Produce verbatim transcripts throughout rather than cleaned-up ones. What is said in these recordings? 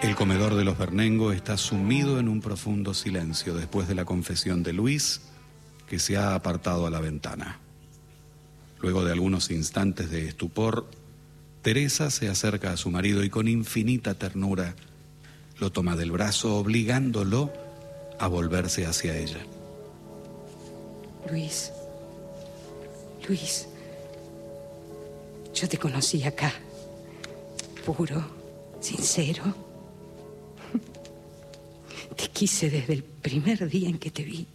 El comedor de los Bernengo está sumido en un profundo silencio después de la confesión de Luis, que se ha apartado a la ventana. Luego de algunos instantes de estupor, Teresa se acerca a su marido y con infinita ternura lo toma del brazo, obligándolo a volverse hacia ella. Luis, Luis, yo te conocí acá, puro, sincero. Te quise desde el primer día en que te vi.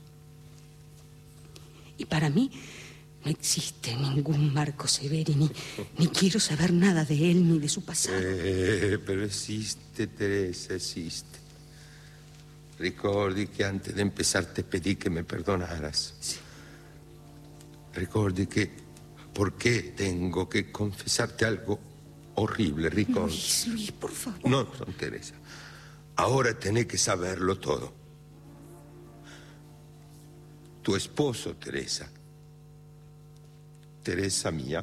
Y para mí no existe ningún Marco Severi, ni, ni quiero saber nada de él ni de su pasado. Eh, pero esiste, Teresa, esiste. Ricordi che antes de empezar te pedí que me perdonaras. Sí. Ricordi que ¿por qué tengo que confesarte algo horrible, ricordi? Luis, Luis, por favor. No, no, Teresa. Ahora tenés que saberlo todo. Tu esposo, Teresa, Teresa mía,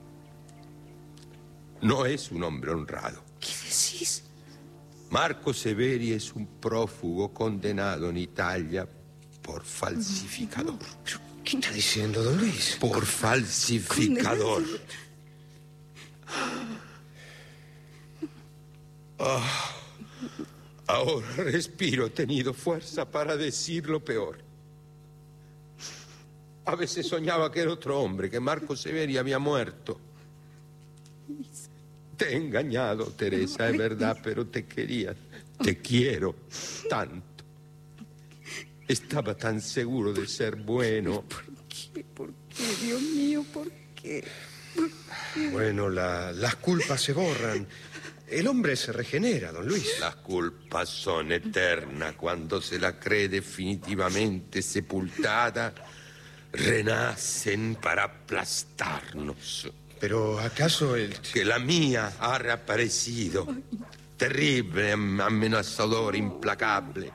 no es un hombre honrado. ¿Qué decís? Marco Severi es un prófugo condenado en Italia por falsificador. ¿Pero qué está diciendo, don Luis? Por falsificador. Ah, ahora respiro, he tenido fuerza para decir lo peor. A veces soñaba que era otro hombre, que Marco Severi había muerto. Te he engañado, Teresa, es verdad, pero te quería, te quiero tanto. Estaba tan seguro de ser bueno. ¿Por qué? ¿Por qué? Dios mío, ¿por qué? ¿Por qué? Bueno, la, las culpas se borran. El hombre se regenera, don Luis. Las culpas son eternas. Cuando se la cree definitivamente sepultada, renacen para aplastarnos. Pero ¿acaso el...? Que la mía ha reaparecido. Terrible, amenazador, implacable.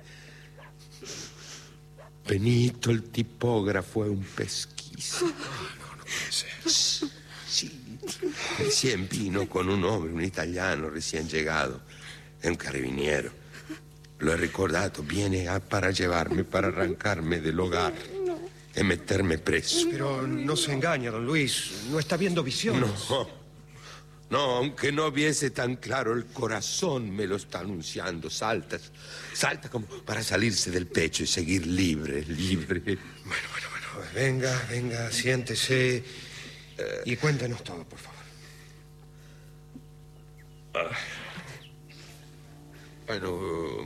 Benito, el tipógrafo, es un pesquiso. No, no, no puede ser. Sí. Recién vino con un hombre, un italiano recién llegado. È un carabiniero. Lo he ricordato, viene a, para llevarme, para arrancarme del hogar e metterme preso. Pero no se engaña, don Luis. No está viendo visiones. No, no, aunque no viese tan claro, el corazón me lo está anunciando. Salta, salta como para salirse del pecho y seguir libre, libre. Bueno, bueno, bueno. Venga, venga, siéntese eh, y cuéntenos todo, por favor. Ah. Bueno,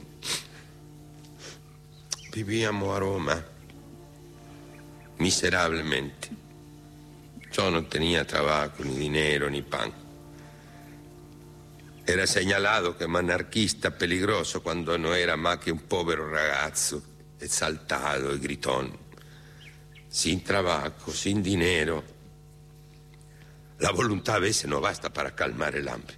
vivíamos a Roma miserablemente. Yo no tenía trabajo, ni dinero, ni pan. Era señalado come anarchista peligroso quando no era más que un povero ragazzo, exaltado e gritón. Sin trabajo, sin dinero. La voluntad a veces no basta para calmar el hambre.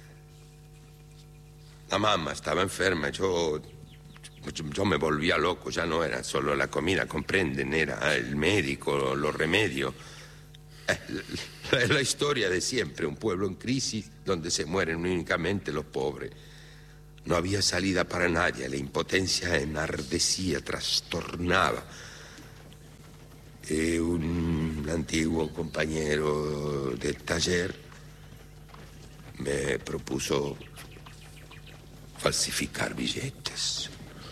La mamá estaba enferma, yo, yo, yo me volvía loco, ya no era solo la comida, comprenden, era el médico, los remedios. Eh, la, la historia de siempre, un pueblo en crisis donde se mueren únicamente los pobres. No había salida para nadie, la impotencia enardecía, trastornaba. Y un antiguo compañero del taller me propuso falsificar billetes.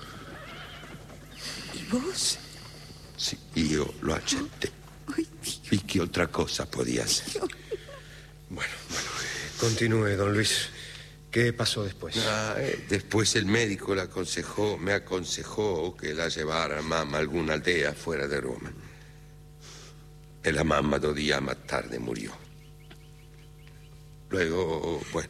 ¿Y vos? Sí, yo lo acepté. Ay, Dios. ¿Y qué otra cosa podía hacer? Bueno, bueno, eh, continúe, don Luis. ¿Qué pasó después? Ah, eh, después el médico le aconsejó, me aconsejó que la llevara a mamá a alguna aldea fuera de Roma. Y la mamá dos días más tarde murió. Luego, bueno,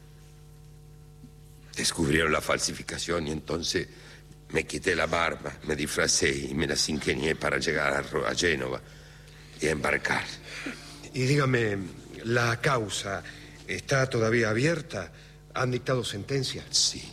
descubrieron la falsificación y entonces me quité la barba, me disfracé y me las ingenié para llegar a, a Génova y embarcar. Y dígame, ¿la causa está todavía abierta? ¿Han dictado sentencia? Sí.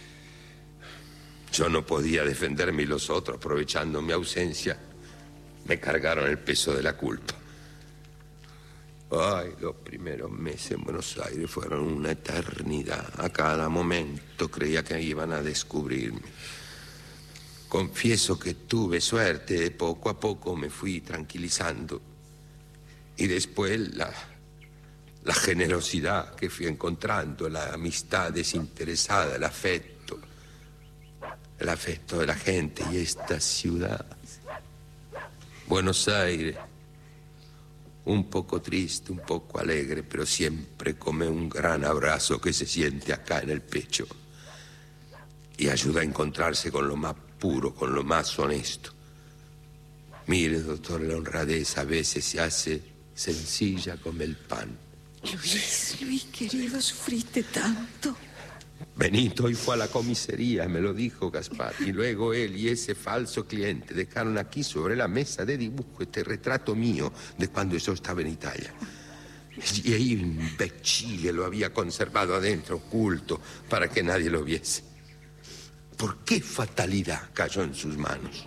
Yo no podía defenderme y los otros, aprovechando mi ausencia, me cargaron el peso de la culpa. Ay, los primeros meses en Buenos Aires fueron una eternidad. A cada momento creía que iban a descubrirme. Confieso que tuve suerte. Poco a poco me fui tranquilizando. Y después la, la generosidad que fui encontrando, la amistad desinteresada, el afecto. El afecto de la gente y esta ciudad. Buenos Aires. Un poco triste, un poco alegre, pero siempre come un gran abrazo que se siente acá en el pecho. Y ayuda a encontrarse con lo más puro, con lo más honesto. Mire, doctor, la honradez a veces se hace sencilla como el pan. Luis, Luis, querido, sufriste tanto. Benito hoy fue a la comisaría, me lo dijo Gaspar. Y luego él y ese falso cliente dejaron aquí sobre la mesa de dibujo este retrato mío de cuando yo estaba en Italia. Y ahí un imbécile lo había conservado adentro, oculto, para que nadie lo viese. ¿Por qué fatalidad cayó en sus manos?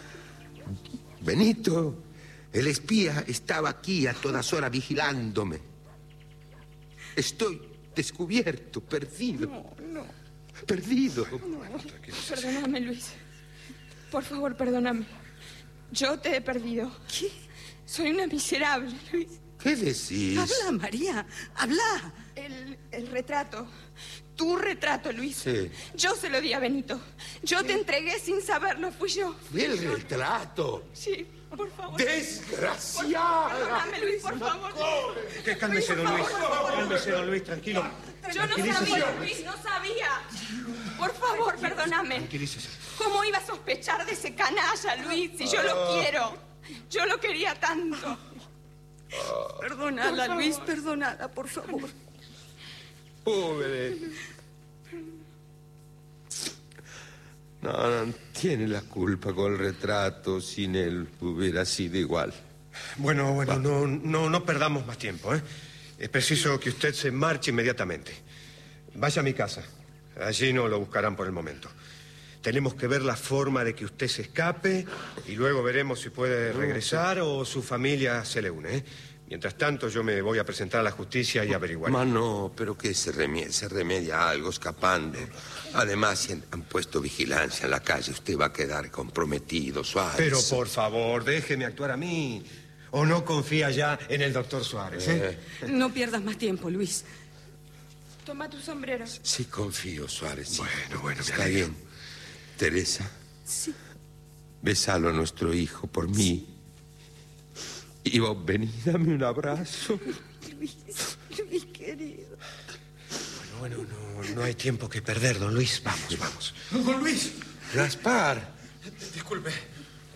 Benito, el espía, estaba aquí a todas horas vigilándome. Estoy descubierto, perdido. No, no. Perdido. No. Perdóname, Luis. Por favor, perdóname. Yo te he perdido. ¿Qué? Soy una miserable, Luis. ¿Qué decís? Habla, María, habla. El, el retrato. Tu retrato, Luis. Sí. Yo se lo di a Benito. Yo te entregué sin saberlo, fui yo. ¿El retrato? Sí, por favor. ¡Desgraciada! Perdóname, Luis, por favor. Que cálmese, don Luis. Cálmese, don Luis, tranquilo. Yo no sabía, Luis, no sabía. Por favor, perdóname. Tranquilícese. ¿Cómo iba a sospechar de ese canalla, Luis, si yo lo quiero? Yo lo quería tanto. Perdonada, Luis, perdonada, por favor. Pobre. No, no tiene la culpa con el retrato. Sin él hubiera sido igual. Bueno, bueno, no, no, no perdamos más tiempo, ¿eh? Es preciso que usted se marche inmediatamente. Vaya a mi casa. Allí no lo buscarán por el momento. Tenemos que ver la forma de que usted se escape y luego veremos si puede regresar o su familia se le une, ¿eh? Mientras tanto, yo me voy a presentar a la justicia y averiguar. Ma no, pero que se remedia, se remedia algo escapando. Además, si han puesto vigilancia en la calle, usted va a quedar comprometido, Suárez. Pero, por favor, déjeme actuar a mí. ¿O no confía ya en el doctor Suárez, eh? Eh. No pierdas más tiempo, Luis. Toma tu sombrero. Sí confío, Suárez. Sí. Bueno, bueno, me Está alegro. bien. Teresa, Sí. besalo a nuestro hijo por mí. Y vos vení, dame un abrazo. Luis, Luis, querido. Bueno, bueno, no, no hay tiempo que perder, don Luis. Vamos, vamos. Don Luis, Gaspar. disculpe. Eh,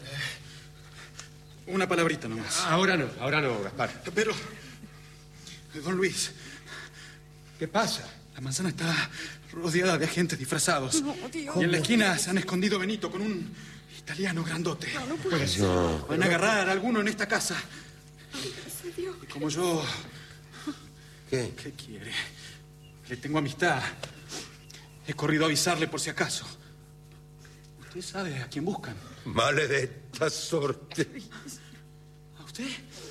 Una palabrita nomás. Ahora no, ahora no, Gaspar. Pero, don Luis, ¿Qué pasa? la manzana está rodeada de agentes disfrazados. No, Dios. Y en la esquina se han escondido Benito con un italiano grandote. No puede ser. No. Van a agarrar a alguno en esta casa. Y como yo... ¿Qué? ¿Qué quiere? Le tengo amistad. He corrido a avisarle por si acaso. ¿Usted sabe a quién buscan? Maledetta sorte. ¿A usted?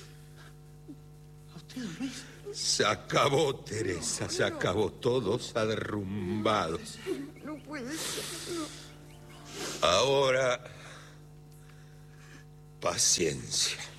¿A usted, don Luis? Se acabó, Teresa, se acabó. Todos ha derrumbado. No puede ser. Ahora, paciencia.